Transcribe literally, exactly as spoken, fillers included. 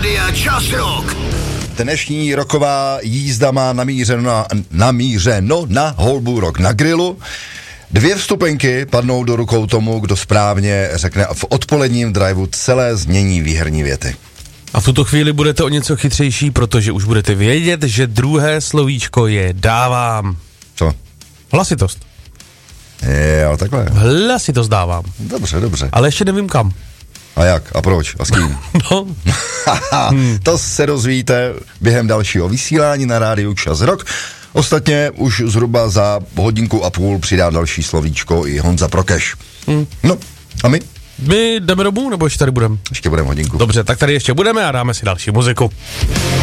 Rádia Čas Rock. Dnešní roková jízda má namířeno na, namířeno na Holbu Rock na grilu. Dvě vstupenky padnou do rukou tomu, kdo správně řekne v odpoledním driveu celé znění výherní věty. A v tuto chvíli budete o něco chytřejší, protože už budete vědět, že druhé slovíčko je dávám. Co? Hlasitost. Jo, takhle. Hlasitost dávám. Dobře, dobře. Ale ještě nevím kam. A jak? A proč? A s kým? No. hmm. To se dozvíte během dalšího vysílání na rádiu Čas Rock. Ostatně už zhruba za hodinku a půl přidá další slovíčko i Honza Prokeš. Hmm. No, a my? My jdeme domů, nebo ještě tady budeme? Ještě budeme hodinku. Dobře, tak tady ještě budeme a dáme si další muziku.